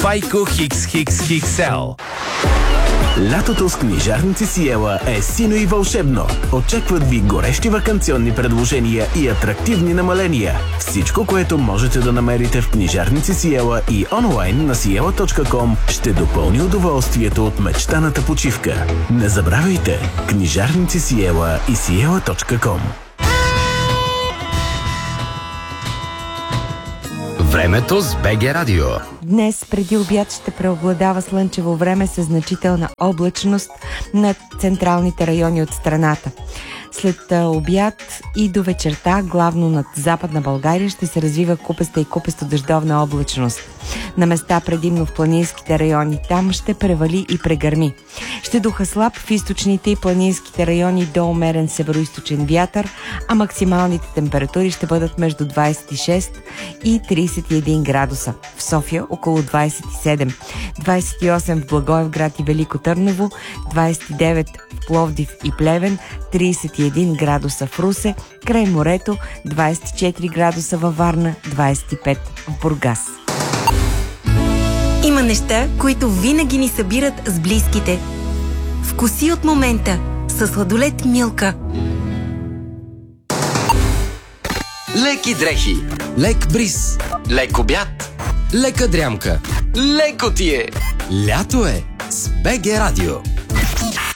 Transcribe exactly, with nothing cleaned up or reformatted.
Файко Хикс Хикс Хиксел. Лятото с книжарници Сиела е сино и вълшебно. Очакват ви горещи ваканционни предложения и атрактивни намаления. Всичко, което можете да намерите в книжарници Сиела и онлайн на сиела точка ком, ще допълни удоволствието от мечтаната почивка. Не забравяйте, книжарници Сиела и сиела точка ком. Времето с БГ Радио. Днес преди обяд ще преобладава слънчево време с значителна облачност над централните райони от страната. След обяд и до вечерта, главно над Западна България, ще се развива купеста и купесто-дъждовна облачност. На места предимно в планинските райони. Там ще превали и прегърми. Ще духа слаб в източните и планинските райони до умерен североизточен вятър, а максималните температури ще бъдат между двадесет и шест и тридесет и един градуса. В София около двадесет и седем, двадесет и осем в Благоевград и Велико Търново, двадесет и девет в Пловдив и Плевен, тридесет и един градуса в Русе, край морето, двадесет и четири градуса във Варна, двадесет и пет в Бургас. Има неща, които винаги ни събират с близките. Вкуси от момента със сладолед Милка. Леки дрехи, лек бриз, лек обяд, лека дрямка, леко ти е. Лято е с БГ Радио.